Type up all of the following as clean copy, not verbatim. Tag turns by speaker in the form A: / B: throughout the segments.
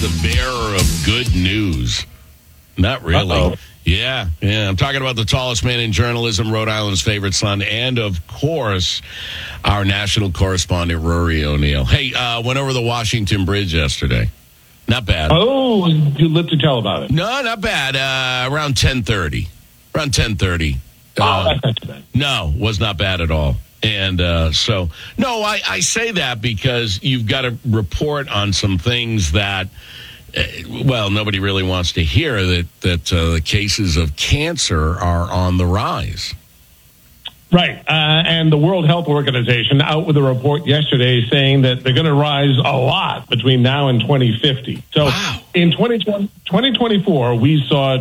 A: The bearer of good news. Not really.
B: Uh-oh.
A: Yeah. I'm talking about the tallest man in journalism, Rhode Island's favorite son, and, of course, our national correspondent, Rory O'Neill. Hey, went over the Washington Bridge yesterday. Not bad.
B: Oh, you live to tell about it.
A: No, not bad. Around 10:30. Around 10:30.
B: That's not too bad.
A: No, was not bad at all. And I say that because you've got to report on some things that, nobody really wants to hear, that the cases of cancer are on the rise.
B: Right. And the World Health Organization out with a report yesterday saying that they're going to rise a lot between now and 2050. So in 2024, we saw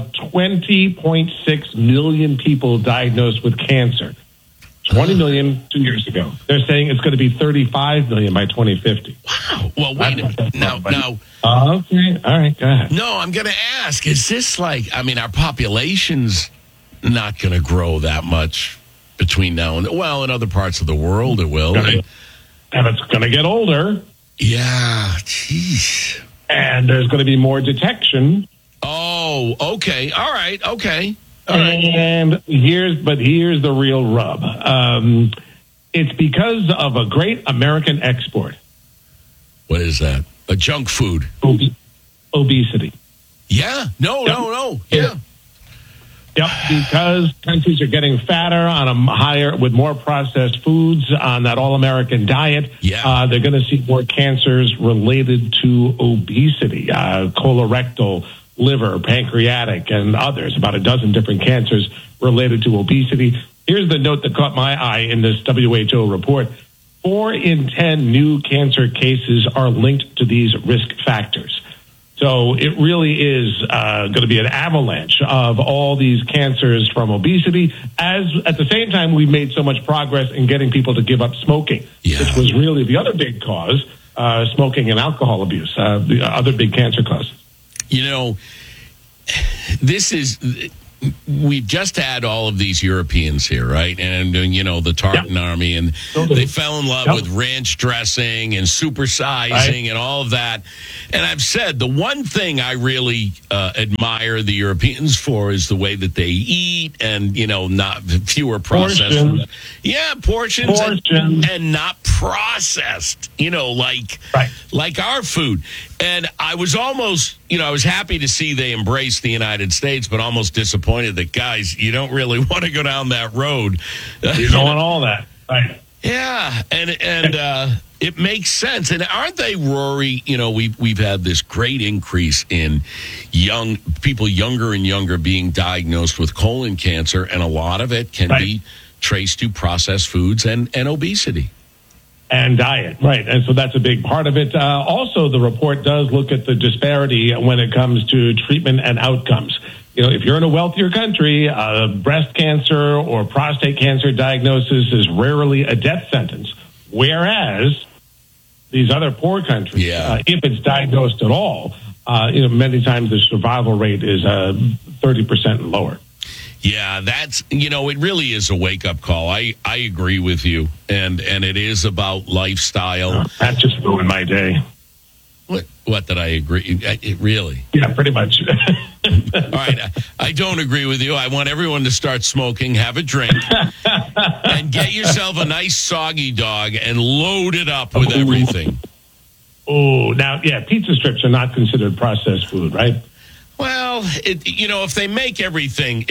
B: 20.6 million people diagnosed with cancer. 20 million 2 years ago. They're saying it's going to be 35 million by 2050.
A: Wow. Well, wait a minute. Now.
B: Okay. All right. Go ahead.
A: No, I'm going to ask, is this our population's not going to grow that much between now and, in other parts of the world it will.
B: And it's going to get older.
A: Yeah. Jeez.
B: And there's going to be more detection.
A: Oh, okay. All right. Okay.
B: And here's the real rub. It's because of a great American export.
A: What is that? A junk food.
B: Obesity.
A: Yeah. No. Yeah.
B: Yep. Because countries are getting fatter with more processed foods on that all-American diet.
A: Yeah.
B: They're going to see more cancers related to obesity, colorectal, liver, pancreatic, and others, about a dozen different cancers related to obesity. Here's the note that caught my eye in this WHO report. 4 in 10 new cancer cases are linked to these risk factors. So it really is going to be an avalanche of all these cancers from obesity, as at the same time we've made so much progress in getting people to give up smoking, which was really the other big cause, smoking and alcohol abuse, the other big cancer causes.
A: We've just had all of these Europeans here, right? And, the Tartan Army, and they fell in love with ranch dressing and supersizing and all of that. And I've said the one thing I really admire the Europeans for is the way that they eat and, not fewer processed.
B: Portions.
A: Yeah, portions. And not processed, like our food. And I was almost, I was happy to see they embraced the United States, but almost disappointed that, guys, you don't really want to go down that road.
B: You don't want all that. Right.
A: Yeah, and it makes sense. And aren't they, Rory, we've had this great increase in young people, younger and younger, being diagnosed with colon cancer, and a lot of it can be traced to processed foods and obesity.
B: And diet, right. And so that's a big part of it. Also, the report does look at the disparity when it comes to treatment and outcomes. If you're in a wealthier country, breast cancer or prostate cancer diagnosis is rarely a death sentence. Whereas these other poor countries, if it's diagnosed at all, many times the survival rate is 30% lower.
A: Yeah, that's, it really is a wake-up call. I agree with you, and it is about lifestyle.
B: That just ruined my day.
A: What did I agree? Really?
B: Yeah, pretty much.
A: All right, I don't agree with you. I want everyone to start smoking, have a drink, and get yourself a nice soggy dog and load it up with everything.
B: Oh, now, pizza strips are not considered processed food, right?
A: Well, if they make everything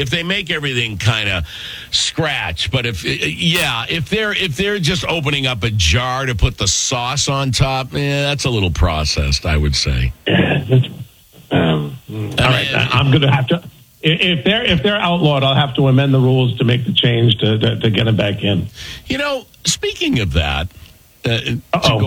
A: kind of scratch, but if they're just opening up a jar to put the sauce on top, that's a little processed, I would say.
B: Yeah. All right, I'm going to have to. If they're outlawed, I'll have to amend the rules to make the change to get them back in.
A: Speaking of that, to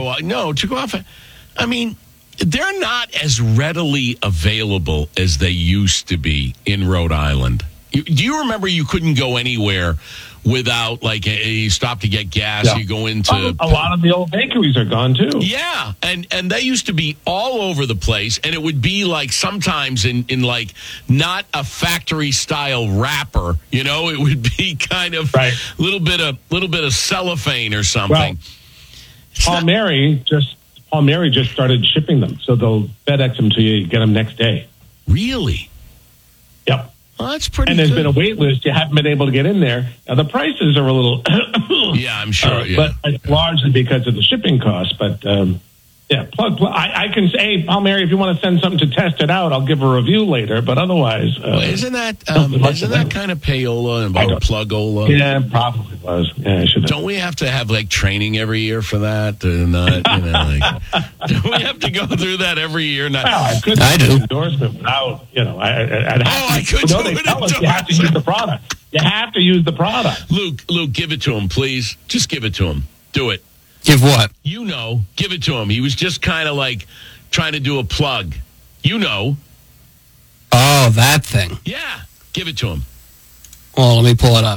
A: go off. I mean, they're not as readily available as they used to be in Rhode Island. Do you remember you couldn't go anywhere without, you stop to get gas, you go into...
B: A lot of the old bakeries are gone, too.
A: Yeah, and they used to be all over the place, and it would be, sometimes in not a factory-style wrapper, it would be kind of a little bit of cellophane or something.
B: Well, Paul Mary Paul Mary just started shipping them, so they'll FedEx them to you, get them next day.
A: Really?
B: Yep.
A: Well, that's pretty
B: And there's
A: good.
B: been a wait list. You haven't been able to get in there. Now, the prices are a little...
A: yeah, I'm sure.
B: But it's largely because of the shipping costs. But, plug. I can say, hey, Paul Mary, if you want to send something to test it out, I'll give a review later. But otherwise...
A: isn't that kind of payola and plugola?
B: Yeah, probably was. Yeah, I should have.
A: Don't we have to have, training every year for that? Don't we have to go through that every year?
B: Well, I could do an endorsement without,
A: I could do an endorsement.
B: You have to use the product. You have to use the product.
A: Luke, give it to him, please. Just give it to him. Do it.
C: Give what?
A: Give it to him. He was just kind of trying to do a plug. Oh,
C: that thing.
A: Yeah. Give it to him.
C: Well, let me pull it up.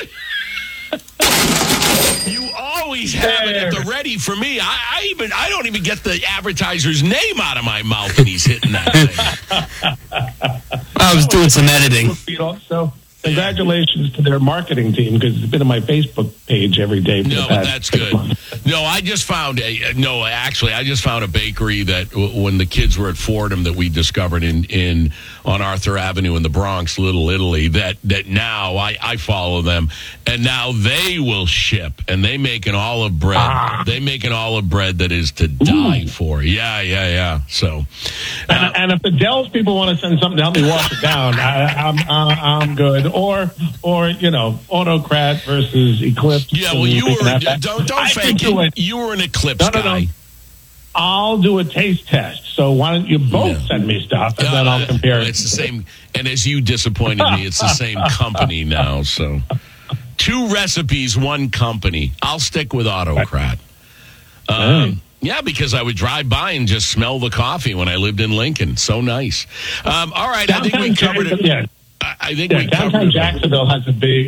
A: You always have it at the ready for me. I don't even get the advertiser's name out of my mouth when he's hitting that thing.
C: I was doing some editing.
A: So
B: congratulations to their marketing team, because it's been on my Facebook page every day.
A: No, but that's good. No, I just found I just found a bakery that when the kids were at Fordham that we discovered on Arthur Avenue in the Bronx, Little Italy, that now I follow them, and now they will ship, and they make an olive bread. They make an olive bread that is to die for. Yeah. So,
B: and if the Dells people want to send something to help me wash it down, I'm good. Or Autocrat versus Eclipse.
A: Yeah, well, you were don't fake it. You were an Eclipse guy.
B: No. I'll do a taste test. So why don't you both send me stuff, and then I'll compare it.
A: It's the same. And as you disappointed me, it's the same company now. So 2 recipes, 1 company. I'll stick with Autocrat. Yeah, because I would drive by and just smell the coffee when I lived in Lincoln. So nice. All right, I think we covered it.
B: Yeah.
A: I think we
B: downtown Jacksonville has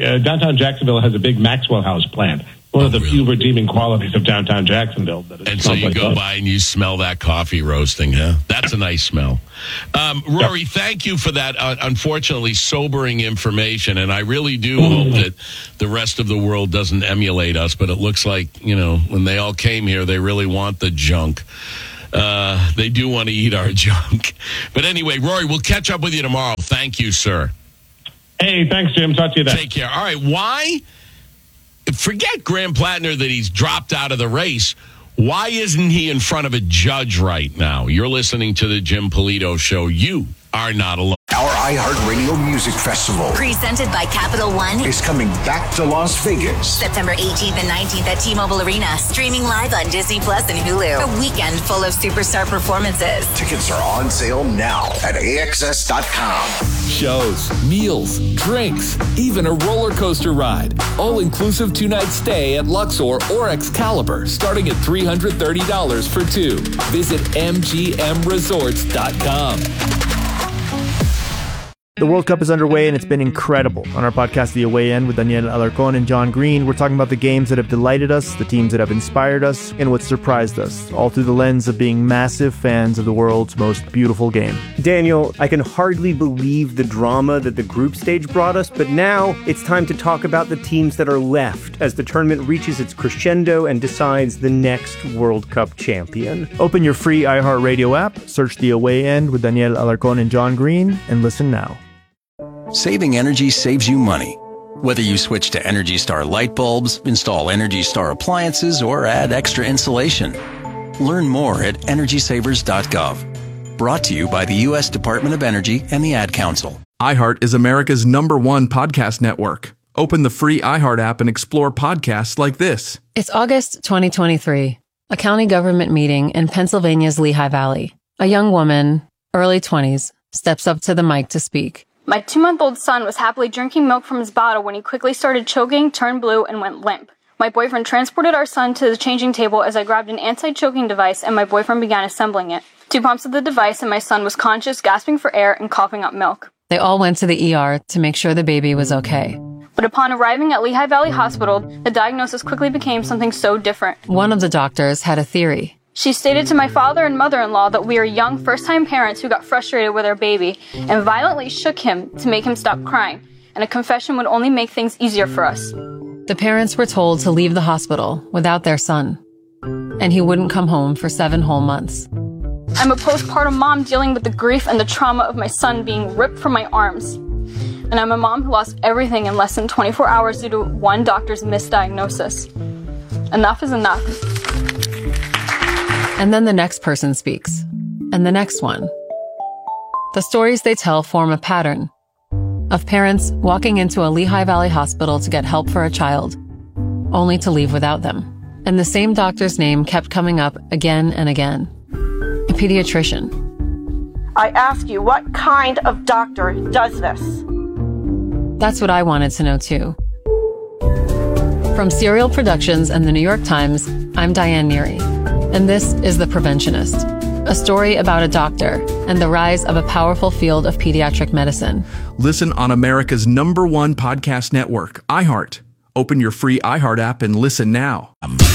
B: a big Maxwell House plant. One of the few redeeming qualities of downtown Jacksonville.
A: And so you go by and you smell that coffee roasting, huh? That's a nice smell. Rory, thank you for that unfortunately sobering information. And I really do hope that the rest of the world doesn't emulate us. But it looks like, when they all came here, they really want the junk. They do want to eat our junk. But anyway, Rory, we'll catch up with you tomorrow. Thank you, sir.
B: Hey, thanks, Jim. Talk to you then.
A: Take care. All right, why? Forget Graham Plattner that he's dropped out of the race. Why isn't he in front of a judge right now? You're listening to the Jim Polito Show. You are not alone.
D: Our iHeartRadio Music Festival,
E: presented by Capital One,
D: is coming back to Las Vegas.
E: September 18th and 19th at T-Mobile Arena. Streaming live on Disney Plus and Hulu. A weekend full of superstar performances.
D: Tickets are on sale now at AXS.com.
F: Shows, meals, drinks, even a roller coaster ride. All-inclusive 2-night stay at Luxor or Excalibur, starting at $330 for 2. Visit MGMResorts.com.
G: The World Cup is underway and it's been incredible. On our podcast, The Away End, with Daniel Alarcón and John Green, we're talking about the games that have delighted us, the teams that have inspired us, and what surprised us, all through the lens of being massive fans of the world's most beautiful game.
H: Daniel, I can hardly believe the drama that the group stage brought us, but now it's time to talk about the teams that are left as the tournament reaches its crescendo and decides the next World Cup champion.
G: Open your free iHeartRadio app, search The Away End with Daniel Alarcón and John Green, and listen now.
I: Saving energy saves you money. Whether you switch to Energy Star light bulbs, install Energy Star appliances, or add extra insulation. Learn more at EnergySavers.gov. Brought to you by the U.S. Department of Energy and the Ad Council.
J: iHeart is America's #1 podcast network. Open the free iHeart app and explore podcasts like this.
K: It's August 2023. A county government meeting in Pennsylvania's Lehigh Valley. A young woman, early 20s, steps up to the mic to speak.
L: My 2-month-old son was happily drinking milk from his bottle when he quickly started choking, turned blue, and went limp. My boyfriend transported our son to the changing table as I grabbed an anti-choking device and my boyfriend began assembling it. 2 pumps of the device and my son was conscious, gasping for air, and coughing up milk.
K: They all went to the ER to make sure the baby was okay.
L: But upon arriving at Lehigh Valley Hospital, the diagnosis quickly became something so different.
K: One of the doctors had a theory.
L: She stated to my father and mother-in-law that we are young first-time parents who got frustrated with our baby and violently shook him to make him stop crying, and a confession would only make things easier for us.
K: The parents were told to leave the hospital without their son. and he wouldn't come home for 7 whole months.
L: I'm a postpartum mom dealing with the grief and the trauma of my son being ripped from my arms. And I'm a mom who lost everything in less than 24 hours due to one doctor's misdiagnosis. Enough is enough.
K: And then the next person speaks, and the next one. The stories they tell form a pattern of parents walking into a Lehigh Valley hospital to get help for a child, only to leave without them. And the same doctor's name kept coming up again and again. A pediatrician.
M: I ask you, what kind of doctor does this?
K: That's what I wanted to know too. From Serial Productions and the New York Times, I'm Diane Neary, and this is The Preventionist, a story about a doctor and the rise of a powerful field of pediatric medicine.
J: Listen on America's #1 podcast network, iHeart. Open your free iHeart app and listen now.